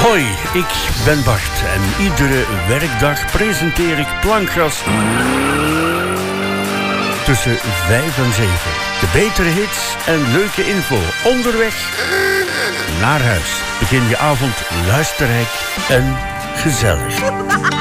Hoi, ik ben Bart en iedere werkdag presenteer ik Plankgas tussen 5 en 7. De betere hits en leuke info onderweg naar huis. Begin je avond luisterrijk en gezellig.